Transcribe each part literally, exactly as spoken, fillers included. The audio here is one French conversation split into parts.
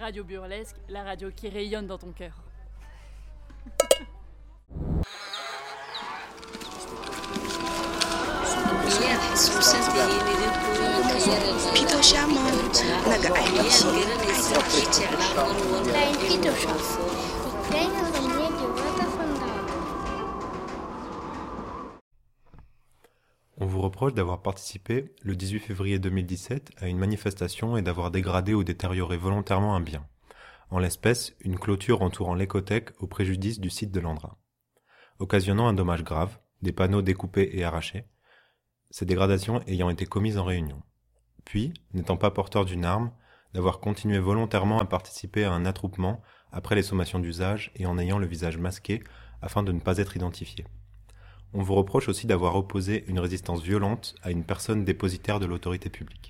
Radio Burlesque, la radio qui rayonne dans ton cœur. On vous reproche d'avoir participé, le dix-huit février deux mille dix-sept, à une manifestation et d'avoir dégradé ou détérioré volontairement un bien. En l'espèce, une clôture entourant l'écothèque au préjudice du site de l'Andra. Occasionnant un dommage grave, des panneaux découpés et arrachés, ces dégradations ayant été commises en réunion. Puis, n'étant pas porteur d'une arme, d'avoir continué volontairement à participer à un attroupement après les sommations d'usage et en ayant le visage masqué afin de ne pas être identifié. On vous reproche aussi d'avoir opposé une résistance violente à une personne dépositaire de l'autorité publique.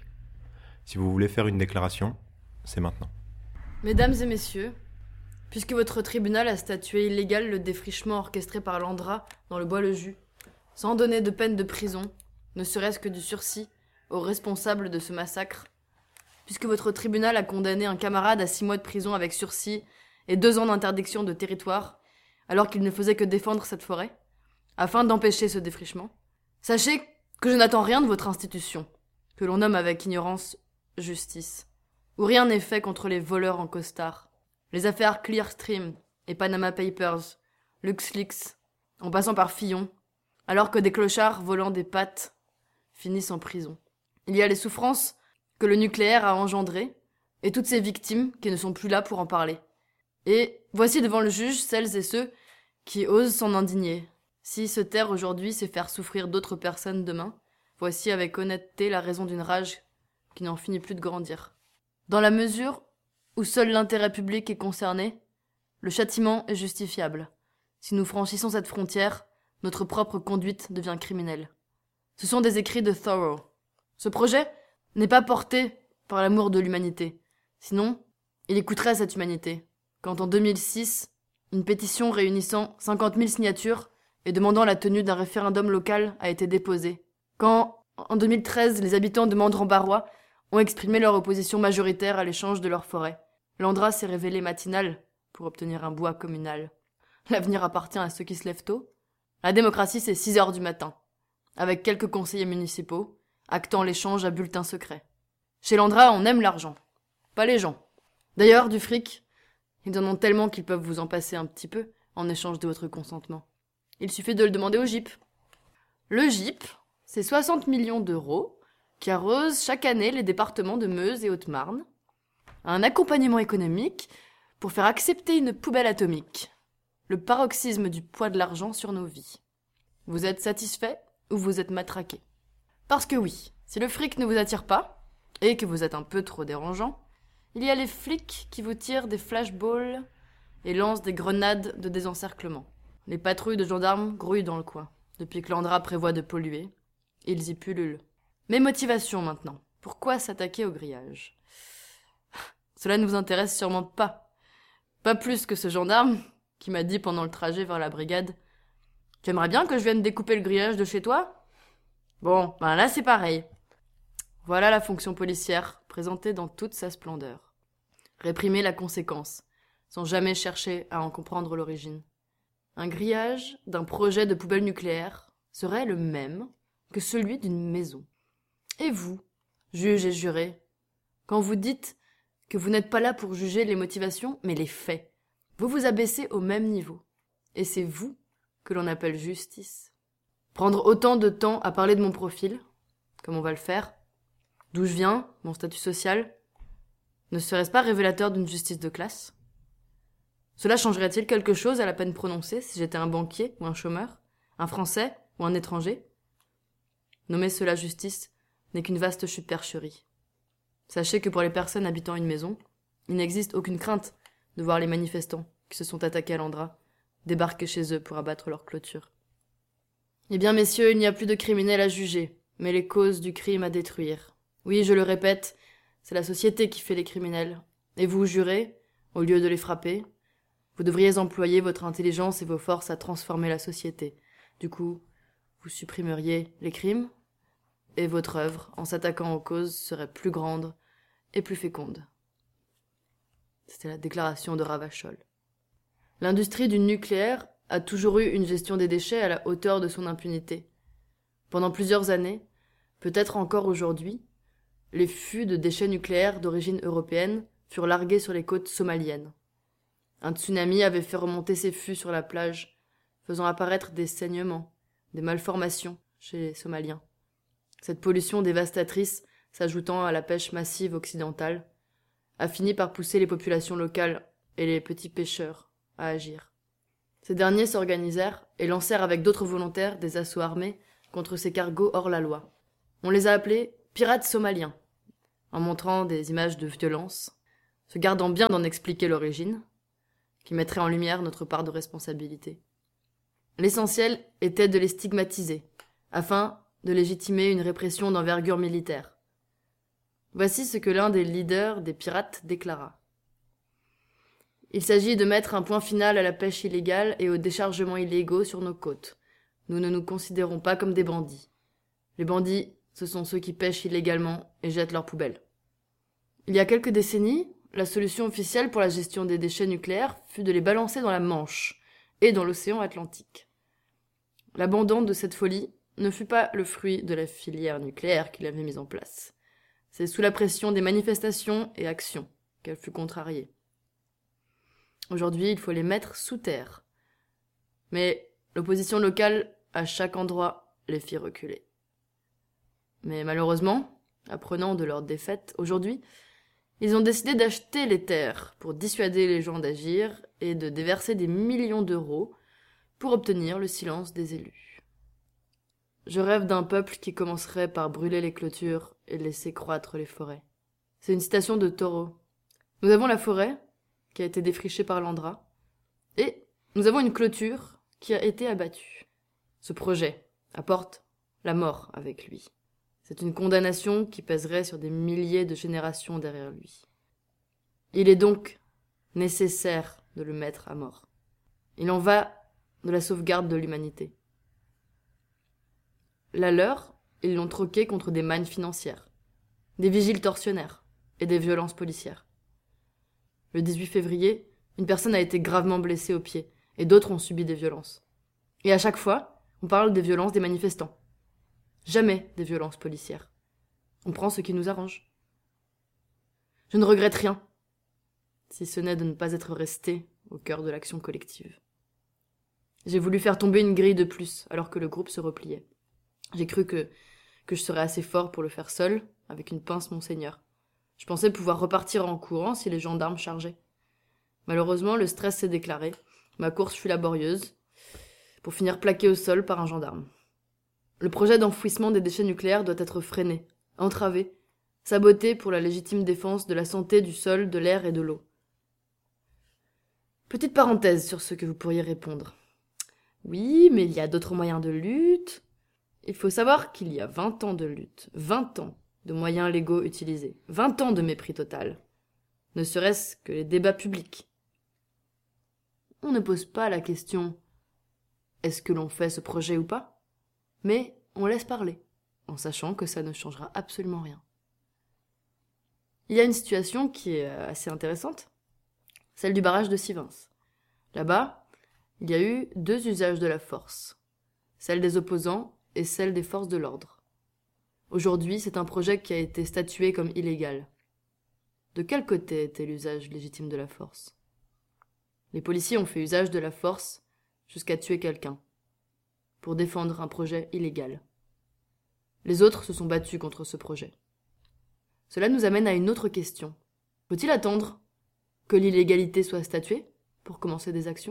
Si vous voulez faire une déclaration, c'est maintenant. Mesdames et messieurs, puisque votre tribunal a statué illégal le défrichement orchestré par l'Andra dans le Bois-le-Jus, sans donner de peine de prison, ne serait-ce que du sursis, aux responsables de ce massacre, puisque votre tribunal a condamné un camarade à six mois de prison avec sursis et deux ans d'interdiction de territoire, alors qu'il ne faisait que défendre cette forêt, afin d'empêcher ce défrichement, sachez que je n'attends rien de votre institution, que l'on nomme avec ignorance justice, où rien n'est fait contre les voleurs en costard. Les affaires Clearstream et Panama Papers, LuxLeaks, en passant par Fillon, alors que des clochards volant des pattes finissent en prison. Il y a les souffrances que le nucléaire a engendrées, et toutes ces victimes qui ne sont plus là pour en parler. Et voici devant le juge celles et ceux qui osent s'en indigner. Si se taire aujourd'hui, c'est faire souffrir d'autres personnes demain, voici avec honnêteté la raison d'une rage qui n'en finit plus de grandir. Dans la mesure où seul l'intérêt public est concerné, le châtiment est justifiable. Si nous franchissons cette frontière, notre propre conduite devient criminelle. Ce sont des écrits de Thoreau. Ce projet n'est pas porté par l'amour de l'humanité. Sinon, il écouterait cette humanité. Quand en deux mille six, une pétition réunissant cinquante mille signatures et demandant la tenue d'un référendum local a été déposée. Quand, en deux mille treize, les habitants de Mandran-Barrois ont exprimé leur opposition majoritaire à l'échange de leur forêt. L'Andra s'est révélé matinal pour obtenir un bois communal. L'avenir appartient à ceux qui se lèvent tôt. La démocratie, c'est six heures du matin, avec quelques conseillers municipaux, actant l'échange à bulletin secret. Chez l'Andra, on aime l'argent, pas les gens. D'ailleurs, du fric, ils en ont tellement qu'ils peuvent vous en passer un petit peu en échange de votre consentement. Il suffit de le demander au G I P. Le G I P, c'est soixante millions d'euros qui arrosent chaque année les départements de Meuse et Haute-Marne. Un accompagnement économique pour faire accepter une poubelle atomique. Le paroxysme du poids de l'argent sur nos vies. Vous êtes satisfait ou vous êtes matraqué? Parce que oui, si le fric ne vous attire pas, et que vous êtes un peu trop dérangeant, il y a les flics qui vous tirent des flashballs et lancent des grenades de désencerclement. Les patrouilles de gendarmes grouillent dans le coin. Depuis que l'Andra prévoit de polluer, ils y pullulent. Mes motivations maintenant. Pourquoi s'attaquer au grillage? Cela ne vous intéresse sûrement pas. Pas plus que ce gendarme qui m'a dit pendant le trajet vers la brigade « Tu aimerais bien que je vienne découper le grillage de chez toi ?» Bon, ben là c'est pareil. Voilà la fonction policière présentée dans toute sa splendeur. Réprimer la conséquence, sans jamais chercher à en comprendre l'origine. Un grillage d'un projet de poubelle nucléaire serait le même que celui d'une maison. Et vous, juges et jurés, quand vous dites que vous n'êtes pas là pour juger les motivations, mais les faits, vous vous abaissez au même niveau. Et c'est vous que l'on appelle justice. Prendre autant de temps à parler de mon profil, comme on va le faire, d'où je viens, mon statut social, ne serait-ce pas révélateur d'une justice de classe ? Cela changerait-il quelque chose à la peine prononcée si j'étais un banquier ou un chômeur, un Français ou un étranger ? Nommer cela justice n'est qu'une vaste supercherie. Sachez que pour les personnes habitant une maison, il n'existe aucune crainte de voir les manifestants qui se sont attaqués à l'Andra débarquer chez eux pour abattre leur clôture. Eh bien, messieurs, il n'y a plus de criminels à juger, mais les causes du crime à détruire. Oui, je le répète, c'est la société qui fait les criminels. Et vous, jurez, au lieu de les frapper, vous devriez employer votre intelligence et vos forces à transformer la société. Du coup, vous supprimeriez les crimes, et votre œuvre, en s'attaquant aux causes, serait plus grande et plus féconde. C'était la déclaration de Ravachol. L'industrie du nucléaire a toujours eu une gestion des déchets à la hauteur de son impunité. Pendant plusieurs années, peut-être encore aujourd'hui, les fûts de déchets nucléaires d'origine européenne furent largués sur les côtes somaliennes. Un tsunami avait fait remonter ces fûts sur la plage, faisant apparaître des saignements, des malformations chez les Somaliens. Cette pollution dévastatrice, s'ajoutant à la pêche massive occidentale, a fini par pousser les populations locales et les petits pêcheurs à agir. Ces derniers s'organisèrent et lancèrent avec d'autres volontaires des assauts armés contre ces cargos hors la loi. On les a appelés « pirates somaliens », en montrant des images de violence, se gardant bien d'en expliquer l'origine, qui mettrait en lumière notre part de responsabilité. L'essentiel était de les stigmatiser, afin de légitimer une répression d'envergure militaire. Voici ce que l'un des leaders des pirates déclara. Il s'agit de mettre un point final à la pêche illégale et aux déchargements illégaux sur nos côtes. Nous ne nous considérons pas comme des bandits. Les bandits, ce sont ceux qui pêchent illégalement et jettent leurs poubelles. Il y a quelques décennies, la solution officielle pour la gestion des déchets nucléaires fut de les balancer dans la Manche et dans l'océan Atlantique. L'abandon de cette folie ne fut pas le fruit de la filière nucléaire qui l'avait mise en place. C'est sous la pression des manifestations et actions qu'elle fut contrariée. Aujourd'hui, il faut les mettre sous terre. Mais l'opposition locale, à chaque endroit, les fit reculer. Mais malheureusement, apprenant de leur défaite aujourd'hui, ils ont décidé d'acheter les terres pour dissuader les gens d'agir et de déverser des millions d'euros pour obtenir le silence des élus. Je rêve d'un peuple qui commencerait par brûler les clôtures et laisser croître les forêts. C'est une citation de Thoreau. Nous avons la forêt, qui a été défrichée par l'Andra, et nous avons une clôture qui a été abattue. Ce projet apporte la mort avec lui. C'est une condamnation qui pèserait sur des milliers de générations derrière lui. Il est donc nécessaire de le mettre à mort. Il en va de la sauvegarde de l'humanité. La leur, ils l'ont troquée contre des mannes financières, des vigiles tortionnaires et des violences policières. Le dix-huit février, une personne a été gravement blessée au pied et d'autres ont subi des violences. Et à chaque fois, on parle des violences des manifestants. Jamais des violences policières. On prend ce qui nous arrange. Je ne regrette rien, si ce n'est de ne pas être resté au cœur de l'action collective. J'ai voulu faire tomber une grille de plus, alors que le groupe se repliait. J'ai cru que, que je serais assez fort pour le faire seul, avec une pince monseigneur. Je pensais pouvoir repartir en courant si les gendarmes chargeaient. Malheureusement, le stress s'est déclaré. Ma course fut laborieuse, pour finir plaquée au sol par un gendarme. Le projet d'enfouissement des déchets nucléaires doit être freiné, entravé, saboté pour la légitime défense de la santé du sol, de l'air et de l'eau. Petite parenthèse sur ce que vous pourriez répondre. Oui, mais il y a d'autres moyens de lutte. Il faut savoir qu'il y a vingt ans de lutte, vingt ans de moyens légaux utilisés, vingt ans de mépris total, ne serait-ce que les débats publics. On ne pose pas la question « est-ce que l'on fait ce projet ou pas ?» mais on laisse parler, en sachant que ça ne changera absolument rien. Il y a une situation qui est assez intéressante, celle du barrage de Sivins. Là-bas, il y a eu deux usages de la force, celle des opposants et celle des forces de l'ordre. Aujourd'hui, c'est un projet qui a été statué comme illégal. De quel côté était l'usage légitime de la force ? Les policiers ont fait usage de la force jusqu'à tuer quelqu'un, pour défendre un projet illégal. Les autres se sont battus contre ce projet. Cela nous amène à une autre question. Faut-il attendre que l'illégalité soit statuée pour commencer des actions ?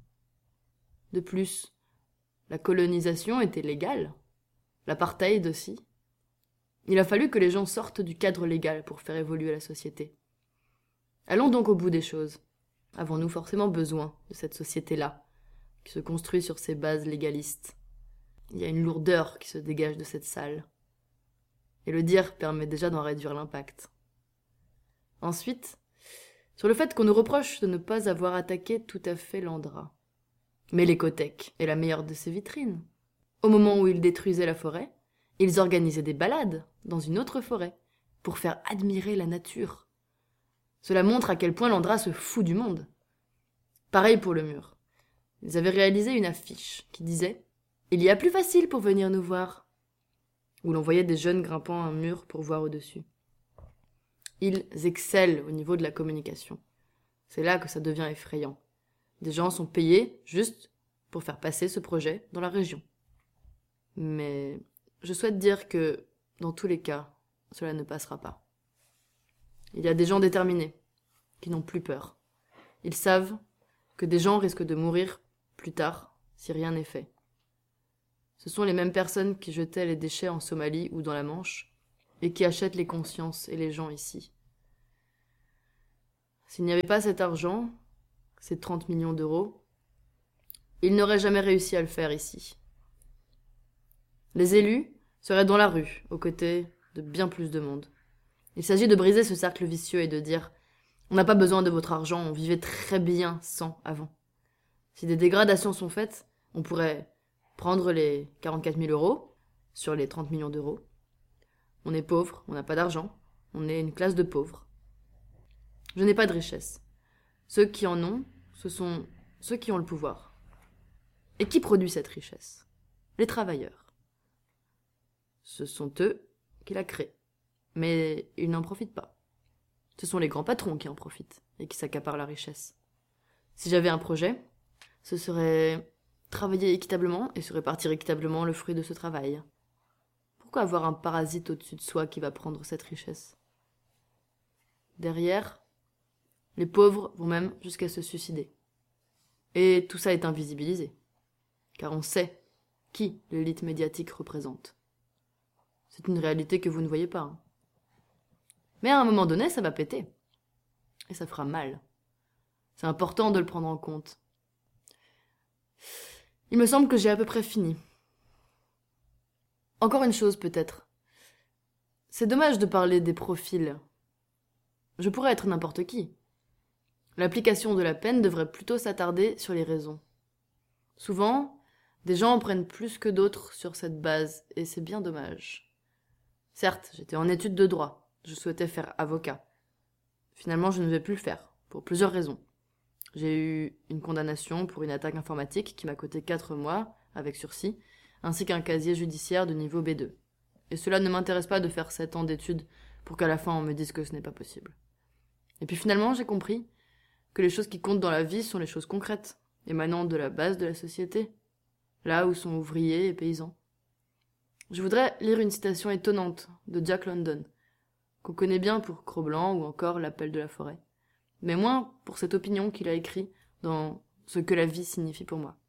De plus, la colonisation était légale, l'apartheid aussi. Il a fallu que les gens sortent du cadre légal pour faire évoluer la société. Allons donc au bout des choses. Avons-nous forcément besoin de cette société-là, qui se construit sur ces bases légalistes? Il y a une lourdeur qui se dégage de cette salle. Et le dire permet déjà d'en réduire l'impact. Ensuite, sur le fait qu'on nous reproche de ne pas avoir attaqué tout à fait l'Andra. Mais l'écothèque est la meilleure de ces vitrines. Au moment où ils détruisaient la forêt, ils organisaient des balades dans une autre forêt pour faire admirer la nature. Cela montre à quel point Landra se fout du monde. Pareil pour le mur. Ils avaient réalisé une affiche qui disait « Il y a plus facile pour venir nous voir », où l'on voyait des jeunes grimpant un mur pour voir au-dessus. Ils excellent au niveau de la communication. C'est là que ça devient effrayant. Des gens sont payés juste pour faire passer ce projet dans la région. Mais je souhaite dire que, dans tous les cas, cela ne passera pas. Il y a des gens déterminés, qui n'ont plus peur. Ils savent que des gens risquent de mourir plus tard si rien n'est fait. Ce sont les mêmes personnes qui jetaient les déchets en Somalie ou dans la Manche et qui achètent les consciences et les gens ici. S'il n'y avait pas cet argent, ces trente millions d'euros, ils n'auraient jamais réussi à le faire ici. Les élus seraient dans la rue, aux côtés de bien plus de monde. Il s'agit de briser ce cercle vicieux et de dire « On n'a pas besoin de votre argent, on vivait très bien sans avant ». Si des dégradations sont faites, on pourrait prendre les quarante-quatre mille euros sur les trente millions d'euros. On est pauvre, on n'a pas d'argent, on est une classe de pauvres. Je n'ai pas de richesse. Ceux qui en ont, ce sont ceux qui ont le pouvoir. Et qui produit cette richesse? Les travailleurs. Ce sont eux qui la créent. Mais ils n'en profitent pas. Ce sont les grands patrons qui en profitent et qui s'accaparent la richesse. Si j'avais un projet, ce serait travailler équitablement et se répartir équitablement le fruit de ce travail. Pourquoi avoir un parasite au-dessus de soi qui va prendre cette richesse? Derrière, les pauvres vont même jusqu'à se suicider. Et tout ça est invisibilisé, car on sait qui l'élite médiatique représente. C'est une réalité que vous ne voyez pas. Hein. Mais à un moment donné, ça va péter. Et ça fera mal. C'est important de le prendre en compte. Il me semble que j'ai à peu près fini. Encore une chose, peut-être. C'est dommage de parler des profils. Je pourrais être n'importe qui. L'application de la peine devrait plutôt s'attarder sur les raisons. Souvent, des gens en prennent plus que d'autres sur cette base, et c'est bien dommage. Certes, j'étais en études de droit. Je souhaitais faire avocat. Finalement, je ne vais plus le faire, pour plusieurs raisons. J'ai eu une condamnation pour une attaque informatique qui m'a coûté quatre mois, avec sursis, ainsi qu'un casier judiciaire de niveau B deux. Et cela ne m'intéresse pas de faire sept ans d'études pour qu'à la fin on me dise que ce n'est pas possible. Et puis finalement, j'ai compris que les choses qui comptent dans la vie sont les choses concrètes, émanant de la base de la société, là où sont ouvriers et paysans. Je voudrais lire une citation étonnante de Jack London, qu'on connaît bien pour Cro-Blanc ou encore L'appel de la forêt, mais moins pour cette opinion qu'il a écrit dans Ce que la vie signifie pour moi.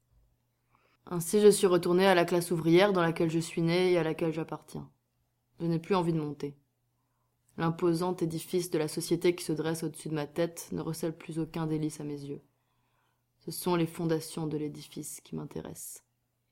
Ainsi, je suis retournée à la classe ouvrière dans laquelle je suis née et à laquelle j'appartiens. Je n'ai plus envie de monter. L'imposant édifice de la société qui se dresse au-dessus de ma tête ne recèle plus aucun délice à mes yeux. Ce sont les fondations de l'édifice qui m'intéressent.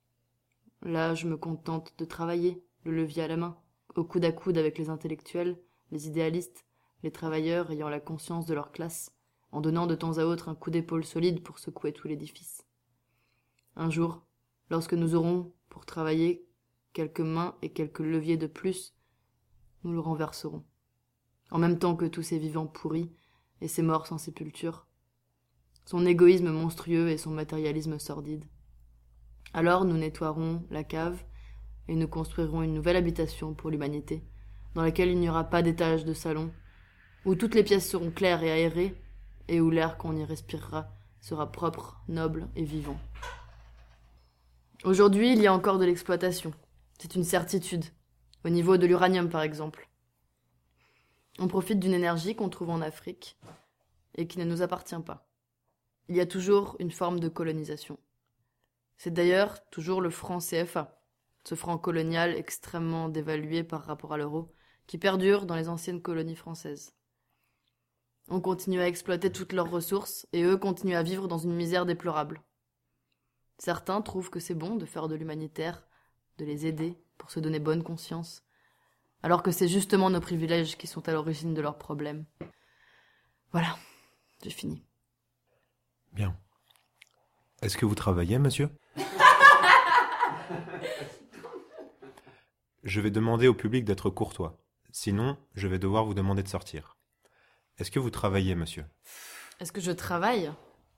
Là, je me contente de travailler, le levier à la main, au coude à coude avec les intellectuels, les idéalistes, les travailleurs ayant la conscience de leur classe, en donnant de temps à autre un coup d'épaule solide pour secouer tout l'édifice. Un jour, lorsque nous aurons, pour travailler, quelques mains et quelques leviers de plus, nous le renverserons. En même temps que tous ces vivants pourris et ces morts sans sépulture, son égoïsme monstrueux et son matérialisme sordide. Alors nous nettoierons la cave et nous construirons une nouvelle habitation pour l'humanité, dans laquelle il n'y aura pas d'étage de salon, où toutes les pièces seront claires et aérées, et où l'air qu'on y respirera sera propre, noble et vivant. Aujourd'hui, il y a encore de l'exploitation. C'est une certitude, au niveau de l'uranium par exemple. On profite d'une énergie qu'on trouve en Afrique et qui ne nous appartient pas. Il y a toujours une forme de colonisation. C'est d'ailleurs toujours le franc C F A, ce franc colonial extrêmement dévalué par rapport à l'euro, qui perdure dans les anciennes colonies françaises. On continue à exploiter toutes leurs ressources, et eux continuent à vivre dans une misère déplorable. Certains trouvent que c'est bon de faire de l'humanitaire, de les aider pour se donner bonne conscience, alors que c'est justement nos privilèges qui sont à l'origine de leurs problèmes. Voilà, j'ai fini. Bien. Est-ce que vous travaillez, monsieur? Je vais demander au public d'être courtois. Sinon, je vais devoir vous demander de sortir. Est-ce que vous travaillez, monsieur? Est-ce que je travaille?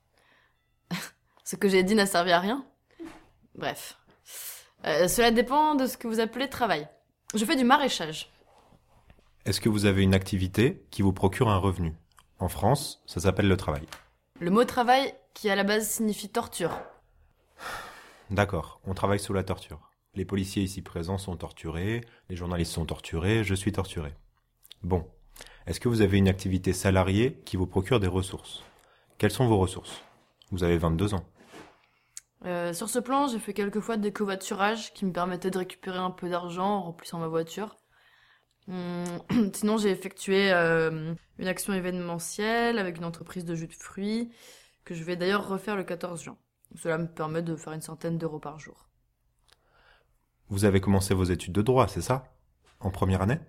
Ce que j'ai dit n'a servi à rien? Bref. Euh, cela dépend de ce que vous appelez travail. Je fais du maraîchage. Est-ce que vous avez une activité qui vous procure un revenu? En France, ça s'appelle le travail. Le mot travail, qui à la base signifie torture. D'accord, on travaille sous la torture. Les policiers ici présents sont torturés, les journalistes sont torturés, je suis torturé. Bon, est-ce que vous avez une activité salariée qui vous procure des ressources? Quelles sont vos ressources? Vous avez vingt-deux ans. Euh, sur ce plan, j'ai fait quelques fois des covoiturages qui me permettaient de récupérer un peu d'argent en remplissant ma voiture. Hum, sinon, j'ai effectué euh, une action événementielle avec une entreprise de jus de fruits que je vais d'ailleurs refaire le quatorze juin. Cela me permet de faire une centaine d'euros par jour. Vous avez commencé vos études de droit, c'est ça? En première année?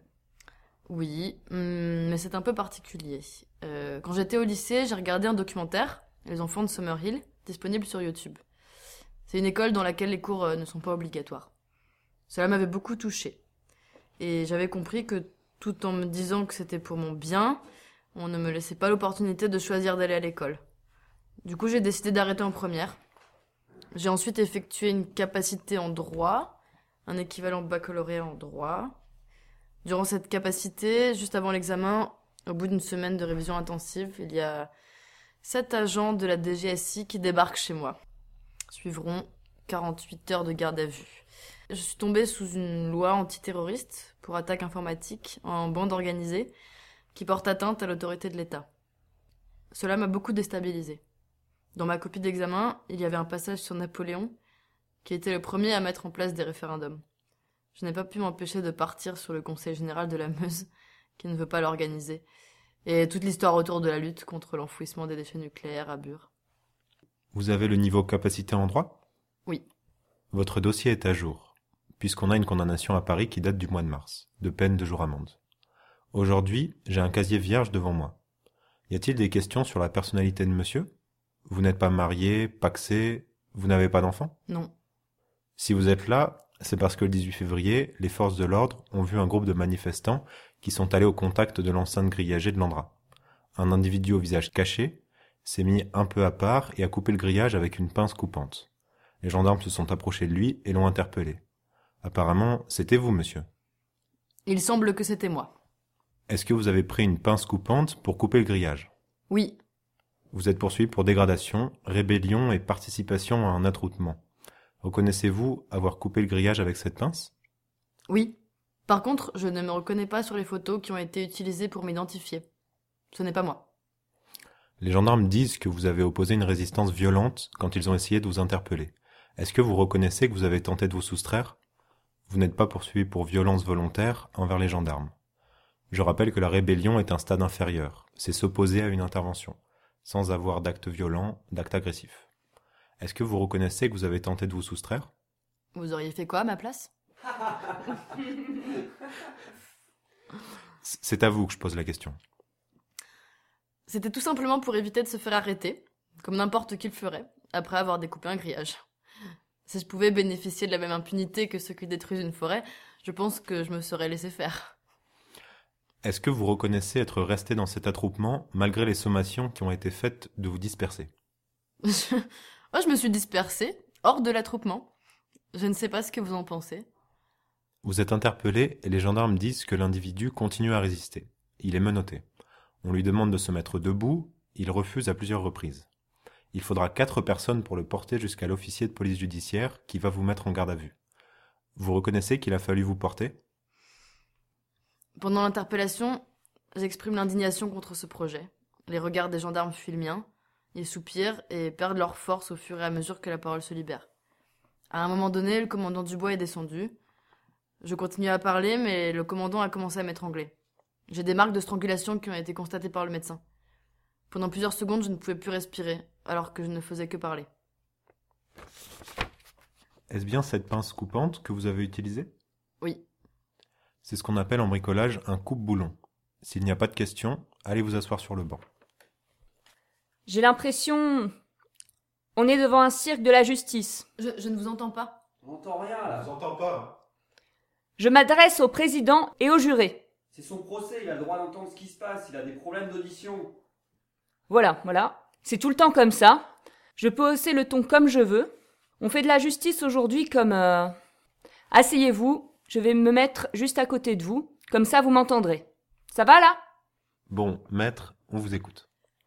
Oui, hum, mais c'est un peu particulier. Euh, quand j'étais au lycée, j'ai regardé un documentaire, Les enfants de Summerhill, disponible sur YouTube. C'est une école dans laquelle les cours euh, ne sont pas obligatoires. Cela m'avait beaucoup touchée. Et j'avais compris que, tout en me disant que c'était pour mon bien, on ne me laissait pas l'opportunité de choisir d'aller à l'école. Du coup, j'ai décidé d'arrêter en première. J'ai ensuite effectué une capacité en droit, un équivalent baccalauréat en droit. Durant cette capacité, juste avant l'examen, au bout d'une semaine de révision intensive, il y a sept agents de la D G S I qui débarquent chez moi. Suivront quarante-huit heures de garde à vue. Je suis tombée sous une loi antiterroriste pour attaque informatique en bande organisée qui porte atteinte à l'autorité de l'État. Cela m'a beaucoup déstabilisée. Dans ma copie d'examen, il y avait un passage sur Napoléon qui était le premier à mettre en place des référendums. Je n'ai pas pu m'empêcher de partir sur le Conseil général de la Meuse qui ne veut pas l'organiser et toute l'histoire autour de la lutte contre l'enfouissement des déchets nucléaires à Bure. Vous avez le niveau capacité en droit? Oui. Votre dossier est à jour, puisqu'on a une condamnation à Paris qui date du mois de mars, de peine de jour amende. Aujourd'hui, j'ai un casier vierge devant moi. Y a-t-il des questions sur la personnalité de monsieur? Vous n'êtes pas marié, pacsé, vous n'avez pas d'enfant? Non. Si vous êtes là, c'est parce que le dix-huit février, les forces de l'ordre ont vu un groupe de manifestants qui sont allés au contact de l'enceinte grillagée de l'Andra. Un individu au visage caché s'est mis un peu à part et a coupé le grillage avec une pince coupante. Les gendarmes se sont approchés de lui et l'ont interpellé. Apparemment, c'était vous, monsieur. Il semble que c'était moi. Est-ce que vous avez pris une pince coupante pour couper le grillage? Oui. Vous êtes poursuivi pour dégradation, rébellion et participation à un attroupement. Reconnaissez-vous avoir coupé le grillage avec cette pince? Oui. Par contre, je ne me reconnais pas sur les photos qui ont été utilisées pour m'identifier. Ce n'est pas moi. Les gendarmes disent que vous avez opposé une résistance violente quand ils ont essayé de vous interpeller. Est-ce que vous reconnaissez que vous avez tenté de vous soustraire? Vous n'êtes pas poursuivi pour violence volontaire envers les gendarmes. Je rappelle que la rébellion est un stade inférieur. C'est s'opposer à une intervention, sans avoir d'acte violent, d'acte agressif. Est-ce que vous reconnaissez que vous avez tenté de vous soustraire? Vous auriez fait quoi à ma place? C'est à vous que je pose la question. C'était tout simplement pour éviter de se faire arrêter, comme n'importe qui le ferait, après avoir découpé un grillage. Si je pouvais bénéficier de la même impunité que ceux qui détruisent une forêt, je pense que je me serais laissé faire. Est-ce que vous reconnaissez être resté dans cet attroupement malgré les sommations qui ont été faites de vous disperser? je... Oh, je me suis dispersée, hors de l'attroupement. Je ne sais pas ce que vous en pensez. Vous êtes interpellé et les gendarmes disent que l'individu continue à résister. Il est menotté. On lui demande de se mettre debout, il refuse à plusieurs reprises. Il faudra quatre personnes pour le porter jusqu'à l'officier de police judiciaire qui va vous mettre en garde à vue. Vous reconnaissez qu'il a fallu vous porter? Pendant l'interpellation, j'exprime l'indignation contre ce projet. Les regards des gendarmes fuient le mien, ils soupirent et perdent leur force au fur et à mesure que la parole se libère. À un moment donné, le commandant Dubois est descendu. Je continue à parler, mais le commandant a commencé à m'étrangler. J'ai des marques de strangulation qui ont été constatées par le médecin. Pendant plusieurs secondes, je ne pouvais plus respirer, alors que je ne faisais que parler. Est-ce bien cette pince coupante que vous avez utilisée? Oui. C'est ce qu'on appelle en bricolage un coupe-boulon. S'il n'y a pas de questions, allez vous asseoir sur le banc. J'ai l'impression... On est devant un cirque de la justice. Je, je ne vous entends pas. On n'entend rien là. Je vous entends pas. Je m'adresse au président et au juré. C'est C'est son procès, il a le droit d'entendre ce qui se passe, il a des problèmes d'audition. Voilà, voilà. C'est tout le temps comme ça. Je peux hausser le ton comme je veux. On fait de la justice aujourd'hui comme... Euh... Asseyez-vous, je vais me mettre juste à côté de vous, comme ça vous m'entendrez. Ça va là ? Bon, maître, on vous écoute.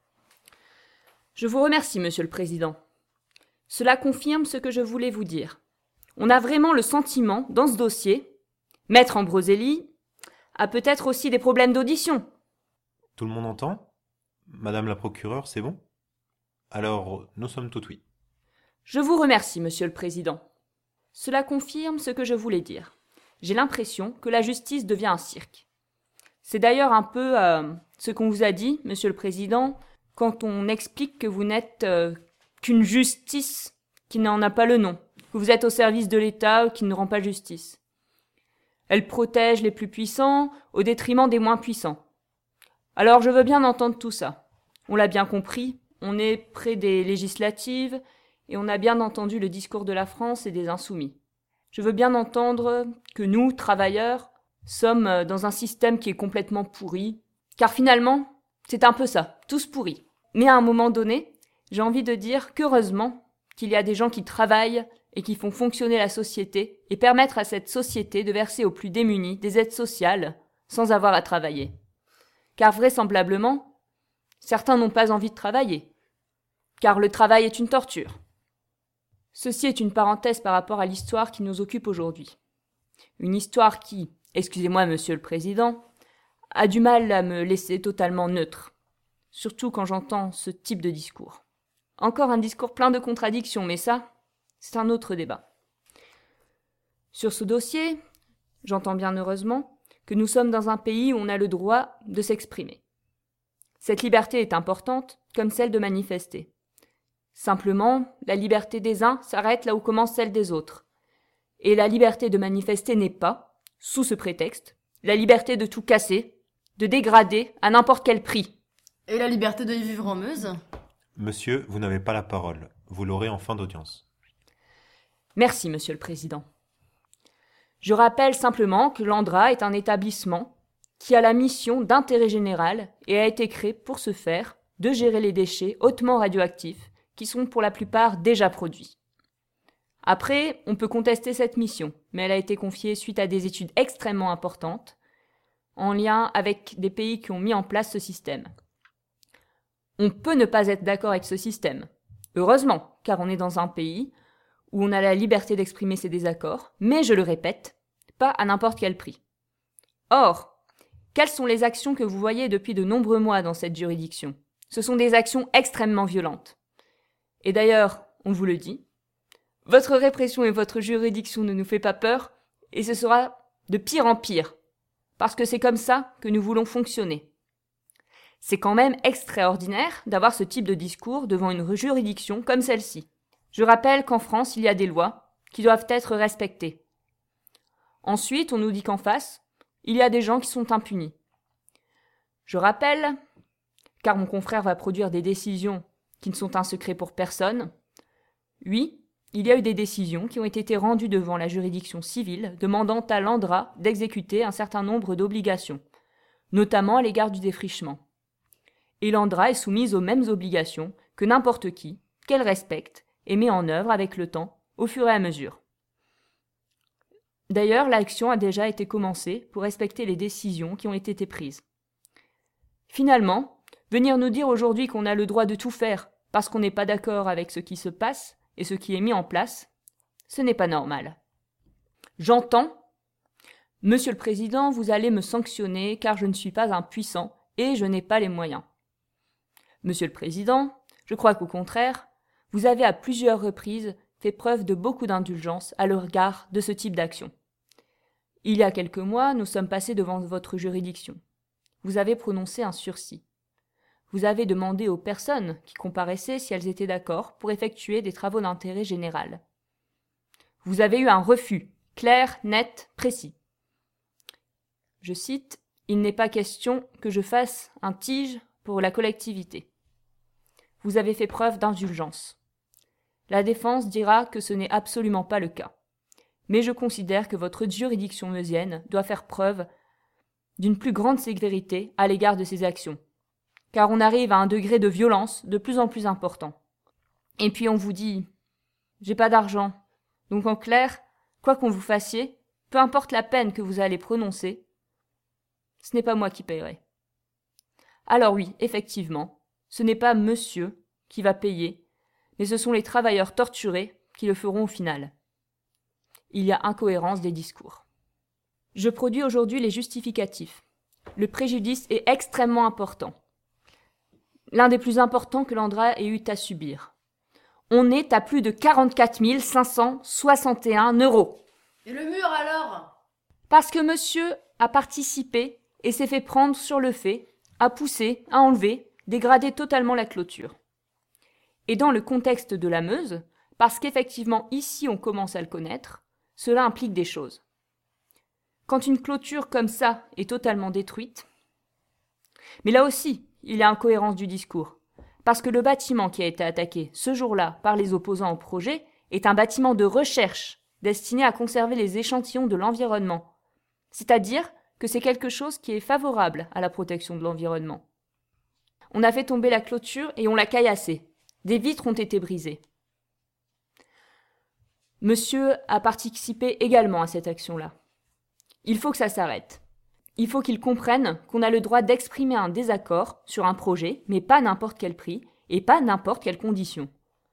Je vous remercie, monsieur le président. Cela confirme ce que je voulais vous dire. On a vraiment le sentiment, dans ce dossier, maître Ambroselli a peut-être aussi des problèmes d'audition. Tout le monde entend ? Madame la procureure, c'est bon ? Alors, nous sommes tout oui. Je vous remercie, monsieur le président. Cela confirme ce que je voulais dire. J'ai l'impression que la justice devient un cirque. C'est d'ailleurs un peu euh, ce qu'on vous a dit, monsieur le président, quand on explique que vous n'êtes euh, qu'une justice qui n'en a pas le nom, que vous êtes au service de l'État qui ne rend pas justice. Elle protège les plus puissants au détriment des moins puissants. Alors je veux bien entendre tout ça. On l'a bien compris, on est près des législatives et on a bien entendu le discours de la France et des insoumis. Je veux bien entendre que nous, travailleurs, sommes dans un système qui est complètement pourri, car finalement, c'est un peu ça, tous pourris. Mais à un moment donné, j'ai envie de dire qu'heureusement qu'il y a des gens qui travaillent et qui font fonctionner la société et permettre à cette société de verser aux plus démunis des aides sociales sans avoir à travailler. Car vraisemblablement, certains n'ont pas envie de travailler, car le travail est une torture. Ceci est une parenthèse par rapport à l'histoire qui nous occupe aujourd'hui. Une histoire qui, excusez-moi monsieur le président, a du mal à me laisser totalement neutre, surtout quand j'entends ce type de discours. Encore un discours plein de contradictions, mais ça, c'est un autre débat. Sur ce dossier, j'entends bien heureusement que nous sommes dans un pays où on a le droit de s'exprimer. Cette liberté est importante, comme celle de manifester. Simplement, la liberté des uns s'arrête là où commence celle des autres. Et la liberté de manifester n'est pas, sous ce prétexte, la liberté de tout casser, de dégrader à n'importe quel prix. Et la liberté de vivre en Meuse ? Monsieur, vous n'avez pas la parole. Vous l'aurez en fin d'audience. Merci, monsieur le président. Je rappelle simplement que l'Andra est un établissement qui a la mission d'intérêt général et a été créé pour ce faire, de gérer les déchets hautement radioactifs qui sont pour la plupart déjà produits. Après, on peut contester cette mission, mais elle a été confiée suite à des études extrêmement importantes, en lien avec des pays qui ont mis en place ce système. On peut ne pas être d'accord avec ce système. Heureusement, car on est dans un pays où on a la liberté d'exprimer ses désaccords, mais je le répète, pas à n'importe quel prix. Or, quelles sont les actions que vous voyez depuis de nombreux mois dans cette juridiction ? Ce sont des actions extrêmement violentes. Et d'ailleurs, on vous le dit, votre répression et votre juridiction ne nous fait pas peur, et ce sera de pire en pire, parce que c'est comme ça que nous voulons fonctionner. C'est quand même extraordinaire d'avoir ce type de discours devant une juridiction comme celle-ci. Je rappelle qu'en France, il y a des lois qui doivent être respectées. Ensuite, on nous dit qu'en face, il y a des gens qui sont impunis. Je rappelle, car mon confrère va produire des décisions qui ne sont un secret pour personne, oui, il y a eu des décisions qui ont été rendues devant la juridiction civile demandant à l'Andra d'exécuter un certain nombre d'obligations, notamment à l'égard du défrichement. Et l'Andra est soumise aux mêmes obligations que n'importe qui, qu'elle respecte et met en œuvre avec le temps, au fur et à mesure. D'ailleurs, l'action a déjà été commencée pour respecter les décisions qui ont été prises. Finalement, venir nous dire aujourd'hui qu'on a le droit de tout faire parce qu'on n'est pas d'accord avec ce qui se passe et ce qui est mis en place, ce n'est pas normal. J'entends, Monsieur le Président, vous allez me sanctionner car je ne suis pas un puissant et je n'ai pas les moyens. Monsieur le Président, je crois qu'au contraire, vous avez à plusieurs reprises fait preuve de beaucoup d'indulgence à l'égard de ce type d'action. Il y a quelques mois, nous sommes passés devant votre juridiction. Vous avez prononcé un sursis. Vous avez demandé aux personnes qui comparaissaient si elles étaient d'accord pour effectuer des travaux d'intérêt général. Vous avez eu un refus, clair, net, précis. Je cite, « Il n'est pas question que je fasse un tige pour la collectivité. » Vous avez fait preuve d'indulgence. La défense dira que ce n'est absolument pas le cas. Mais je considère que votre juridiction meusienne doit faire preuve d'une plus grande sévérité à l'égard de ces actions, car on arrive à un degré de violence de plus en plus important. Et puis on vous dit « j'ai pas d'argent ». Donc en clair, quoi qu'on vous fassiez, peu importe la peine que vous allez prononcer, ce n'est pas moi qui paierai. Alors oui, effectivement, ce n'est pas monsieur qui va payer, mais ce sont les travailleurs torturés qui le feront au final. Il y a incohérence des discours. Je produis aujourd'hui les justificatifs. Le préjudice est extrêmement important. L'un des plus importants que l'Andra ait eu à subir. On est à plus de quarante-quatre mille cinq cent soixante et un euros. Et le mur alors? Parce que monsieur a participé et s'est fait prendre sur le fait, a poussé, a enlevé, dégradé totalement la clôture. Et dans le contexte de la Meuse, parce qu'effectivement ici on commence à le connaître, cela implique des choses. Quand une clôture comme ça est totalement détruite, mais là aussi, il y a incohérence du discours, parce que le bâtiment qui a été attaqué ce jour-là par les opposants au projet est un bâtiment de recherche destiné à conserver les échantillons de l'environnement, c'est-à-dire que c'est quelque chose qui est favorable à la protection de l'environnement. On a fait tomber la clôture et on l'a caillassée. Des vitres ont été brisées. Monsieur a participé également à cette action-là. Il faut que ça s'arrête. Il faut qu'ils comprennent qu'on a le droit d'exprimer un désaccord sur un projet, mais pas n'importe quel prix et pas n'importe quelle condition.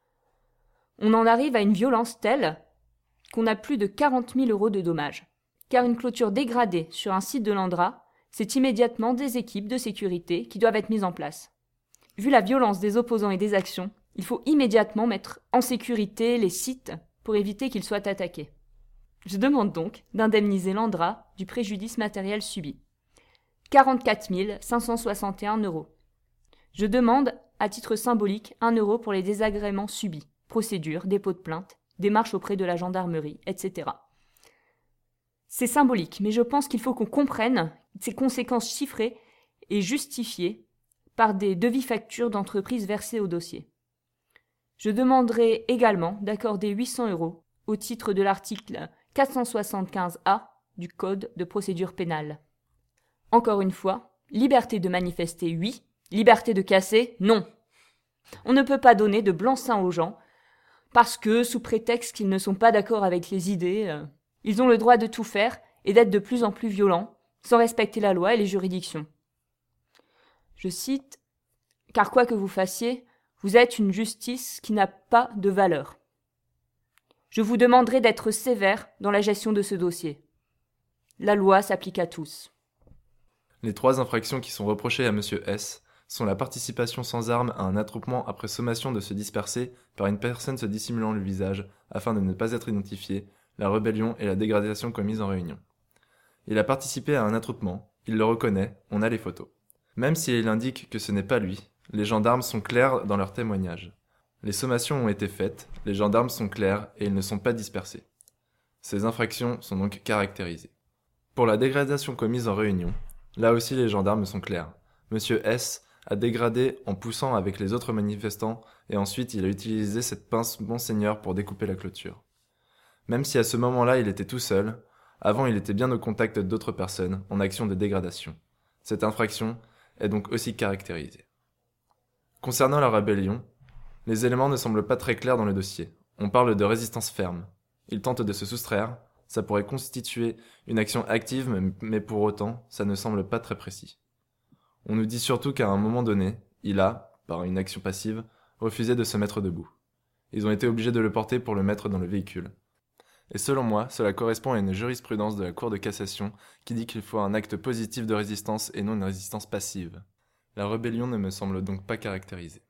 On en arrive à une violence telle qu'on a plus de quarante mille euros de dommages. Car une clôture dégradée sur un site de l'Andra, c'est immédiatement des équipes de sécurité qui doivent être mises en place. Vu la violence des opposants et des actions, il faut immédiatement mettre en sécurité les sites pour éviter qu'ils soient attaqués. Je demande donc d'indemniser l'Andra du préjudice matériel subi. quarante-quatre mille cinq cent soixante et un euros. Je demande, à titre symbolique, un euro pour les désagréments subis, procédures, dépôt de plainte, démarches auprès de la gendarmerie, et cetera. C'est symbolique, mais je pense qu'il faut qu'on comprenne ces conséquences chiffrées et justifiées par des devis-factures d'entreprises versées au dossier. Je demanderai également d'accorder huit cents euros au titre de l'article quatre cent soixante-quinze A du Code de procédure pénale. Encore une fois, liberté de manifester, oui. Liberté de casser, non. On ne peut pas donner de blanc-seing aux gens parce que, sous prétexte qu'ils ne sont pas d'accord avec les idées, euh, ils ont le droit de tout faire et d'être de plus en plus violents, sans respecter la loi et les juridictions. Je cite « Car quoi que vous fassiez, vous êtes une justice qui n'a pas de valeur. » Je vous demanderai d'être sévère dans la gestion de ce dossier. La loi s'applique à tous. Les trois infractions qui sont reprochées à Monsieur S sont la participation sans armes à un attroupement après sommation de se disperser par une personne se dissimulant le visage afin de ne pas être identifié, la rébellion et la dégradation commise en réunion. Il a participé à un attroupement, il le reconnaît, on a les photos. Même s'il indique que ce n'est pas lui, les gendarmes sont clairs dans leurs témoignages. Les sommations ont été faites, les gendarmes sont clairs et ils ne sont pas dispersés. Ces infractions sont donc caractérisées. Pour la dégradation commise en réunion, là aussi les gendarmes sont clairs. Monsieur S a dégradé en poussant avec les autres manifestants et ensuite il a utilisé cette pince Monseigneur pour découper la clôture. Même si à ce moment-là il était tout seul, avant il était bien au contact d'autres personnes en action de dégradation. Cette infraction est donc aussi caractérisée. Concernant la rébellion, les éléments ne semblent pas très clairs dans le dossier. On parle de résistance ferme. Il tente de se soustraire, ça pourrait constituer une action active, mais pour autant, ça ne semble pas très précis. On nous dit surtout qu'à un moment donné, il a, par une action passive, refusé de se mettre debout. Ils ont été obligés de le porter pour le mettre dans le véhicule. Et selon moi, cela correspond à une jurisprudence de la Cour de cassation qui dit qu'il faut un acte positif de résistance et non une résistance passive. La rébellion ne me semble donc pas caractérisée.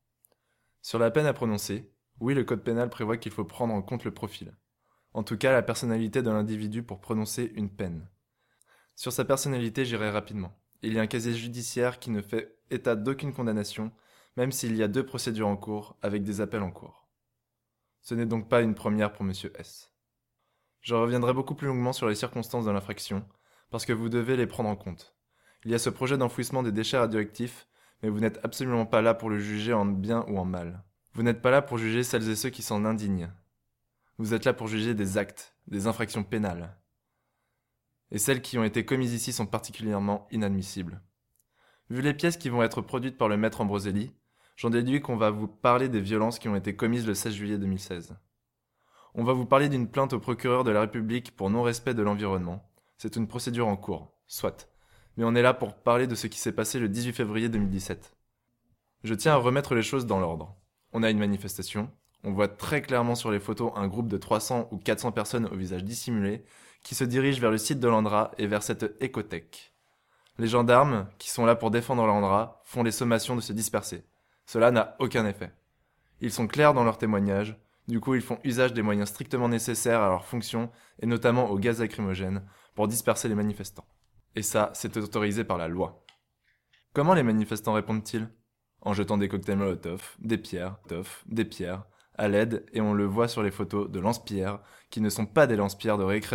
Sur la peine à prononcer, oui, le code pénal prévoit qu'il faut prendre en compte le profil. En tout cas, la personnalité de l'individu pour prononcer une peine. Sur sa personnalité, j'irai rapidement. Il y a un casier judiciaire qui ne fait état d'aucune condamnation, même s'il y a deux procédures en cours, avec des appels en cours. Ce n'est donc pas une première pour Monsieur S. Je reviendrai beaucoup plus longuement sur les circonstances de l'infraction, parce que vous devez les prendre en compte. Il y a ce projet d'enfouissement des déchets radioactifs, mais vous n'êtes absolument pas là pour le juger en bien ou en mal. Vous n'êtes pas là pour juger celles et ceux qui s'en indignent. Vous êtes là pour juger des actes, des infractions pénales. Et celles qui ont été commises ici sont particulièrement inadmissibles. Vu les pièces qui vont être produites par le maître Ambroselli, j'en déduis qu'on va vous parler des violences qui ont été commises le seize juillet deux mille seize. On va vous parler d'une plainte au procureur de la République pour non-respect de l'environnement. C'est une procédure en cours, soit. Mais on est là pour parler de ce qui s'est passé le dix-huit février deux mille dix-sept. Je tiens à remettre les choses dans l'ordre. On a une manifestation. On voit très clairement sur les photos un groupe de trois cents ou quatre cents personnes au visage dissimulé qui se dirigent vers le site de l'Andra et vers cette écothèque. Les gendarmes, qui sont là pour défendre l'Andra, font les sommations de se disperser. Cela n'a aucun effet. Ils sont clairs dans leurs témoignages, du coup ils font usage des moyens strictement nécessaires à leur fonction, et notamment au gaz lacrymogène, pour disperser les manifestants. Et ça, c'est autorisé par la loi. Comment les manifestants répondent-ils ? En jetant des cocktails Molotov, des pierres, tof, des pierres, à l'aide, et on le voit sur les photos, de lance-pierres, qui ne sont pas des lance-pierres de récréation,